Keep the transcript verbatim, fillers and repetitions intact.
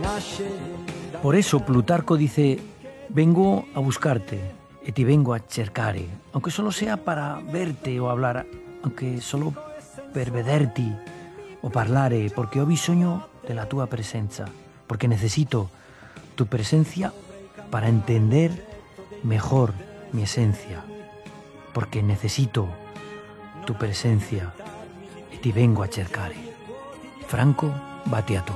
Por eso Plutarco dice: vengo a buscarte e ti vengo a cercare, aunque solo sea para verte o hablar, aunque solo per vederti o parlare, porque ho bisogno della tua presenza, porque necesito tu presencia para entender mejor mi esencia, porque necesito tu presencia e ti vengo a cercare. Franco Battiato.